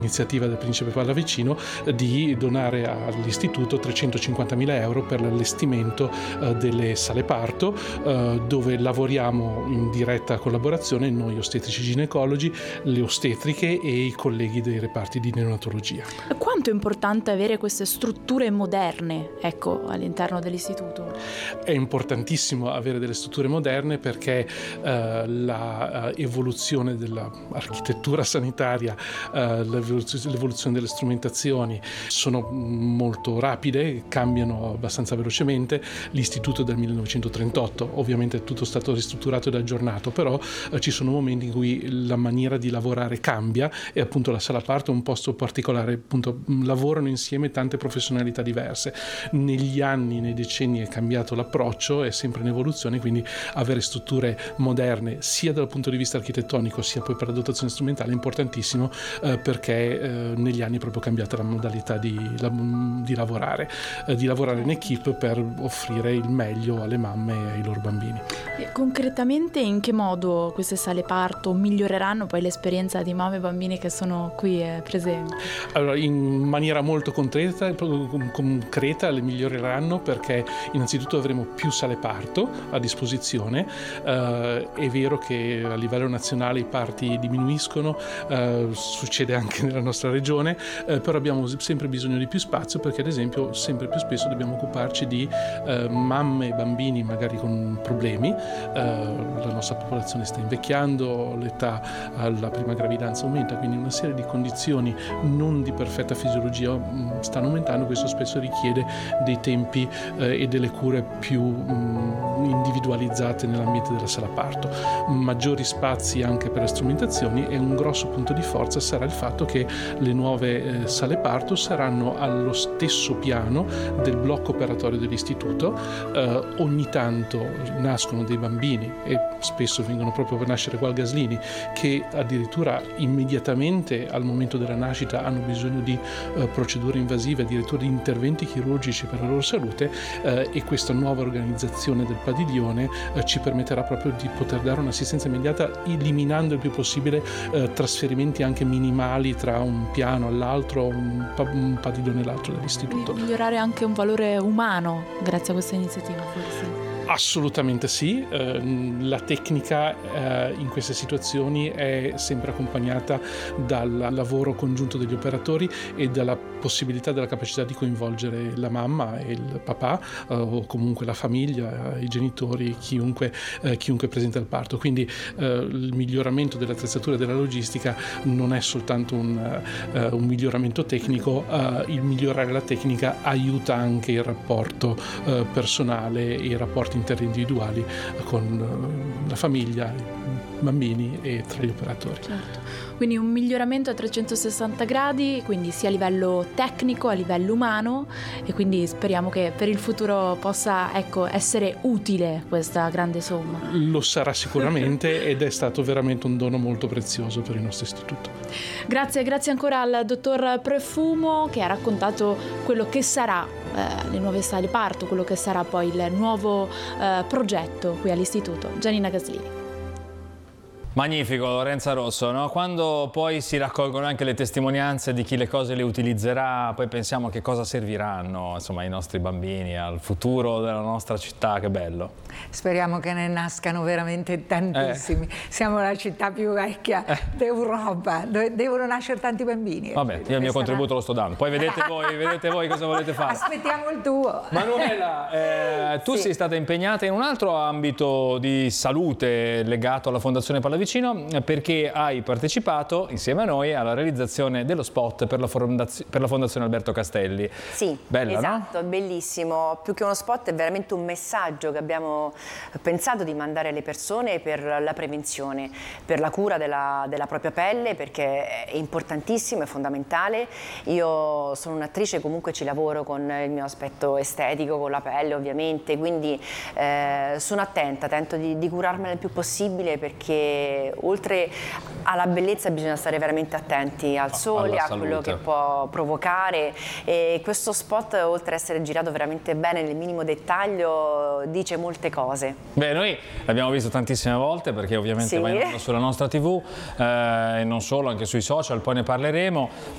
iniziativa del Principe Pallavicino di donare all'istituto 350.000 euro per l'allestimento delle sale parto, dove lavoriamo in diretta collaborazione noi ostetrici ginecologi, le ostetriche e i colleghi dei reparti di neonatologia. Quanto è importante avere queste strutture moderne, ecco, all'interno dell'istituto? È importantissimo avere delle strutture moderne perché l'evoluzione dell'architettura sanitaria, l'evoluzione delle strumentazioni sono molto rapide, cambiano abbastanza velocemente. L'istituto è del 1938, ovviamente è tutto stato ristrutturato ed aggiornato, però ci sono momenti in cui la maniera di lavorare cambia e appunto la sala parto è un posto particolare, appunto lavorano insieme tante professionalità diverse. Negli anni, nei decenni è cambiato l'approccio, è sempre in evoluzione, quindi avere strutture moderne sia dal punto di vista architettonico sia poi per la dotazione strumentale è importantissimo perché negli anni è proprio cambiata la modalità di lavorare in equipe per offrire il meglio alle mamme e ai loro bambini. E concretamente in che modo queste sale parto miglioreranno poi l'esperienza di mamme e bambini che sono qui presenti? Allora, in maniera molto concreta le miglioreranno perché innanzitutto avremo più sale parto a disposizione. È vero che a livello nazionale i parti diminuiscono, succede anche nella nostra regione, però abbiamo sempre bisogno di più spazio perché ad esempio sempre più spesso dobbiamo occuparci di mamme e bambini magari con problemi. La nostra popolazione sta invecchiando, l'età alla prima gravidanza aumenta, quindi una serie di condizioni non di perfetta fisiologia stanno aumentando. Questo spesso richiede dei tempi e delle cure più individualizzate nell'ambiente della sala parto. Maggiori spazi anche per le strumentazioni, e un grosso punto di forza sarà il fatto che le nuove sale parto saranno allo stesso piano del blocco operatorio dell'istituto. Ogni tanto nascono dei bambini e spesso vengono proprio per nascere gualgaslini che addirittura immediatamente al momento della nascita hanno bisogno di procedure invasive, addirittura di interventi chirurgici per la loro salute, e questa nuova organizzazione del padiglione ci permetterà proprio di poter dare un'assistenza immediata, eliminando il più possibile trasferimenti anche minimali tra un piano all'altro, un padiglione all'altro dell'istituto. Migliorare anche un valore umano grazie a questa iniziativa, forse? Assolutamente sì, la tecnica in queste situazioni è sempre accompagnata dal lavoro congiunto degli operatori e dalla possibilità, della capacità di coinvolgere la mamma e il papà o comunque la famiglia, i genitori, chiunque presenta il parto. Quindi il miglioramento dell'attrezzatura e della logistica non è soltanto un miglioramento tecnico, il migliorare la tecnica aiuta anche il rapporto personale e i rapporti interindividuali con la famiglia, i bambini e tra gli operatori. Certo. Quindi un miglioramento a 360 gradi, quindi sia a livello tecnico, a livello umano, e quindi speriamo che per il futuro possa essere utile questa grande somma. Lo sarà sicuramente ed è stato veramente un dono molto prezioso per il nostro istituto. Grazie ancora al dottor Profumo che ha raccontato quello che sarà le nuove sale parto, quello che sarà poi il nuovo progetto qui all'istituto. Giannina Gaslini. Magnifico Lorenza Rosso, no? Quando poi si raccolgono anche le testimonianze di chi le cose le utilizzerà, poi pensiamo a che cosa serviranno, insomma, ai nostri bambini, al futuro della nostra città. Che bello. Speriamo che ne nascano veramente tantissimi. Siamo la città più vecchia d'Europa, dove devono nascere tanti bambini. Vabbè, io il mio contributo lo sto dando, poi vedete voi cosa volete fare. Aspettiamo il tuo. Manuela, tu sei stata impegnata in un altro ambito di salute legato alla Fondazione Pallavicino, perché hai partecipato insieme a noi alla realizzazione dello spot per la Fondazione Alberto Castelli. Sì, bella, esatto, no? Bellissimo. Più che uno spot è veramente un messaggio che abbiamo pensato di mandare alle persone per la prevenzione, per la cura della propria pelle, perché è importantissimo, è fondamentale. Io sono un'attrice, comunque ci lavoro con il mio aspetto estetico, con la pelle ovviamente, quindi sono attenta, tento di curarmela il più possibile, perché oltre alla bellezza bisogna stare veramente attenti al sole, a quello che può provocare, e questo spot, oltre ad essere girato veramente bene nel minimo dettaglio, dice molte cose. Beh, noi l'abbiamo visto tantissime volte perché ovviamente va in onda sulla nostra TV e non solo, anche sui social, poi ne parleremo.